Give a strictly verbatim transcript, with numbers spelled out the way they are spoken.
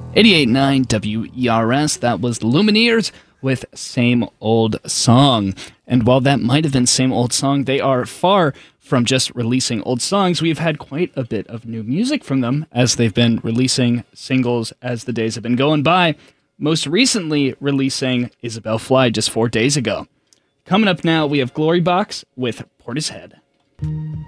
eighty-eight point nine W E R S, that was the Lumineers with Same Old Song. And while that might have been Same Old Song, they are far from just releasing old songs. We've had quite a bit of new music from them as they've been releasing singles as the days have been going by, most recently releasing Isabel Fly just four days ago. Coming up now, we have Glory Box with Portishead.